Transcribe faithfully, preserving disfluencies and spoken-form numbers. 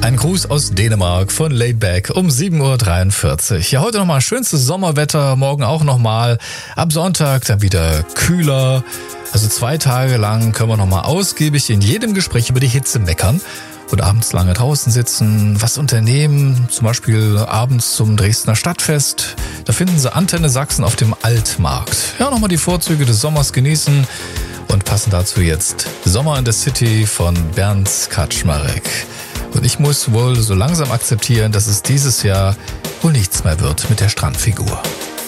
Ein Gruß aus Dänemark von Laidback um sieben Uhr dreiundvierzig. Ja, heute nochmal schönstes Sommerwetter, morgen auch nochmal. Ab Sonntag dann wieder kühler. Also zwei Tage lang können wir nochmal ausgiebig in jedem Gespräch über die Hitze meckern und abends lange draußen sitzen, was unternehmen, zum Beispiel abends zum Dresdner Stadtfest. Da finden Sie Antenne Sachsen auf dem Altmarkt. Ja, nochmal die Vorzüge des Sommers genießen und passen dazu jetzt Sommer in the City von Bernd Kaczmarek. Und ich muss wohl so langsam akzeptieren, dass es dieses Jahr wohl nichts mehr wird mit der Strandfigur.